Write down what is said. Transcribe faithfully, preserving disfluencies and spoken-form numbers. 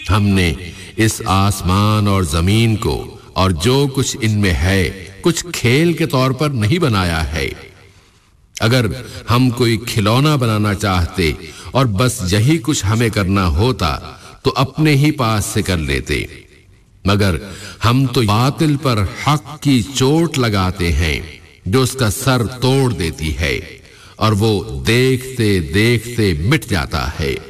हमने इस आसमान और जमीन को और जो कुछ इनमें है कुछ खेल के तौर पर नहीं बनाया है। अगर हम कोई खिलौना बनाना चाहते और बस यही कुछ हमें करना होता तो अपने ही पास से कर लेते, मगर हम तो बातिल पर हक की चोट लगाते हैं जो उसका सर तोड़ देती है और वो देखते देखते मिट जाता है।